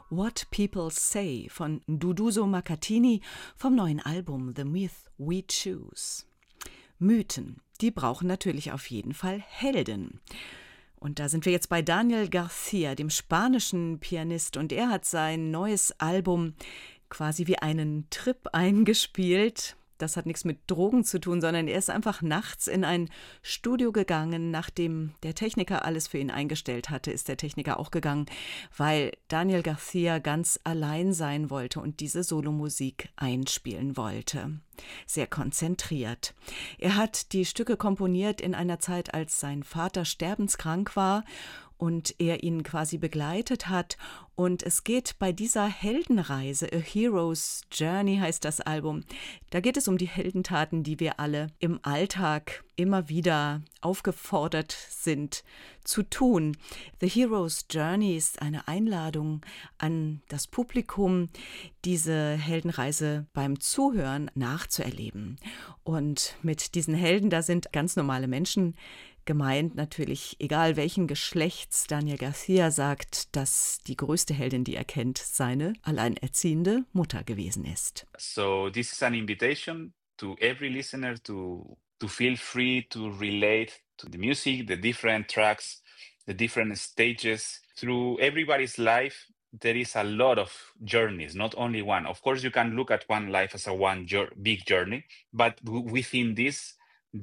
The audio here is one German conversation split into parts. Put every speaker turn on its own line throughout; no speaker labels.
What People Say von Duduso Makatini vom neuen Album The Myth We Choose. Mythen, die brauchen natürlich auf jeden Fall Helden. Und da sind wir jetzt bei Daniel Garcia, dem spanischen Pianist. Und er hat sein neues Album quasi wie einen Trip eingespielt. Das hat nichts mit Drogen zu tun, sondern er ist einfach nachts in ein Studio gegangen. Nachdem der Techniker alles für ihn eingestellt hatte, ist der Techniker auch gegangen, weil Daniel Garcia ganz allein sein wollte und diese Solomusik einspielen wollte. Sehr konzentriert. Er hat die Stücke komponiert in einer Zeit, als sein Vater sterbenskrank war und er ihn quasi begleitet hat. Und es geht bei dieser Heldenreise, A Hero's Journey heißt das Album, da geht es um die Heldentaten, die wir alle im Alltag immer wieder aufgefordert sind zu tun. The Hero's Journey ist eine Einladung an das Publikum, diese Heldenreise beim Zuhören nachzuerleben. Und mit diesen Helden, da sind ganz normale Menschen gemeint, natürlich egal welchen Geschlechts. Daniel Garcia sagt, dass die größte Heldin, die er kennt, seine alleinerziehende Mutter gewesen ist.
So this is an invitation to every listener to feel free to relate to the music, the different tracks, the different stages. Through everybody's life, there is a lot of journeys, not only one. Of course, you can look at one life as a big journey, but within this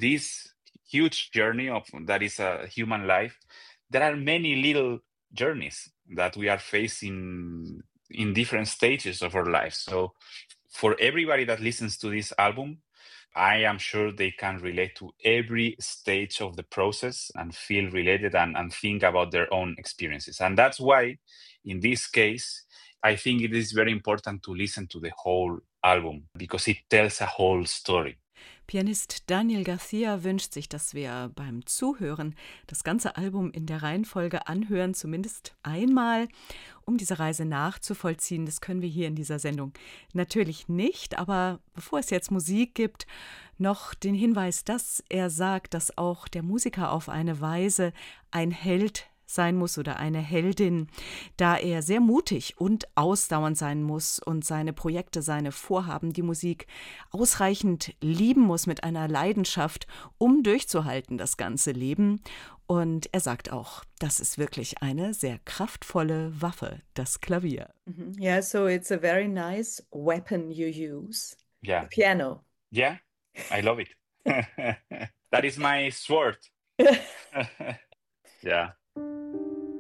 huge journey of that is a human life, there are many little journeys that we are facing in different stages of our lives. So for everybody that listens to this album, I am sure they can relate to every stage of the process and feel related and think about their own experiences. And that's why, in this case, I think it is very important to listen to the whole album because it tells a whole story.
Pianist Daniel Garcia wünscht sich, dass wir beim Zuhören das ganze Album in der Reihenfolge anhören, zumindest einmal, um diese Reise nachzuvollziehen. Das können wir hier in dieser Sendung natürlich nicht, aber bevor es jetzt Musik gibt, noch den Hinweis, dass er sagt, dass auch der Musiker auf eine Weise ein Held sein muss oder eine Heldin, da er sehr mutig und ausdauernd sein muss und seine Projekte, seine Vorhaben, die Musik ausreichend lieben muss mit einer Leidenschaft, um durchzuhalten das ganze Leben. Und er sagt auch, das ist wirklich eine sehr kraftvolle Waffe, das Klavier.
Yeah, so it's a very nice weapon you use.
Yeah.
The piano.
Yeah, I love it. That is my sword. Yeah.